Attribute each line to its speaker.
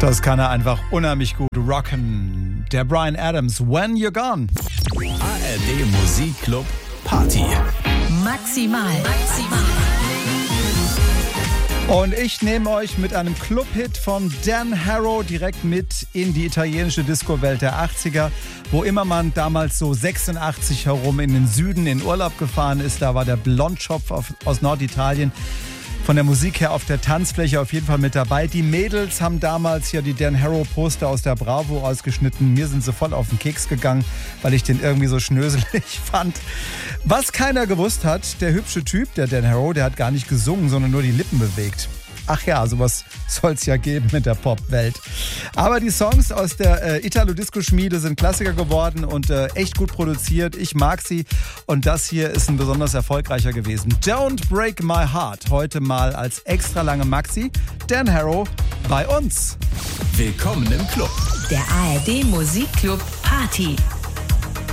Speaker 1: Das kann er einfach unheimlich gut rocken. Der Bryan Adams, When You're Gone.
Speaker 2: ARD Musikclub Party.
Speaker 3: Maximal.
Speaker 1: Und ich nehme euch mit einem Club-Hit von Dan Harrow direkt mit in die italienische Disco-Welt der 80er, wo immer man damals so 86 herum in den Süden in Urlaub gefahren ist. Da war der Blondschopf aus Norditalien von der Musik her auf der Tanzfläche auf jeden Fall mit dabei. Die Mädels haben damals hier die Dan Harrow Poster aus der Bravo ausgeschnitten. Mir sind sie voll auf den Keks gegangen, weil ich den irgendwie so schnöselig fand. Was keiner gewusst hat, der hübsche Typ, der Dan Harrow, der hat gar nicht gesungen, sondern nur die Lippen bewegt. Ach ja, sowas soll es ja geben mit der Popwelt. Aber die Songs aus der Italo-Disco-Schmiede sind Klassiker geworden und echt gut produziert. Ich mag sie und das hier ist ein besonders erfolgreicher gewesen. Don't Break My Heart, heute mal als extra lange Maxi. Dan Harrow bei uns.
Speaker 2: Willkommen im Club.
Speaker 3: Der ARD Musikclub Party.